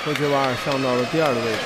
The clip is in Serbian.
科切瓦尔上到了第2的位置。